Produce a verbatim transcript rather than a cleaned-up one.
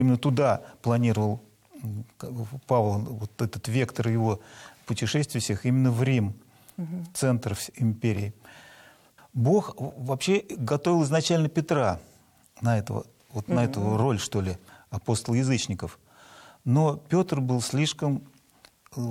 Именно туда планировал Павел, вот этот вектор его путешествий всех, именно в Рим, угу. центр империи. Бог вообще готовил изначально Петра на, этого, вот угу. на эту роль, что ли, апостола язычников. Но Петр был слишком